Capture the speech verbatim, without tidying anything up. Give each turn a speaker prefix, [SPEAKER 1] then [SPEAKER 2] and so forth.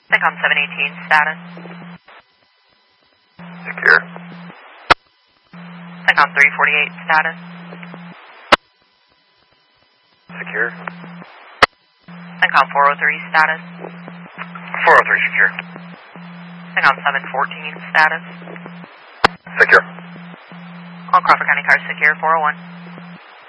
[SPEAKER 1] SECOM seven eighteen, status.
[SPEAKER 2] Secure.
[SPEAKER 1] SECOM three forty-eight, status.
[SPEAKER 2] Secure.
[SPEAKER 1] SECOM four oh three, status.
[SPEAKER 2] four oh three, secure.
[SPEAKER 1] SECOM seven fourteen, status.
[SPEAKER 2] Secure.
[SPEAKER 1] All Crawford County cars secure, four oh one.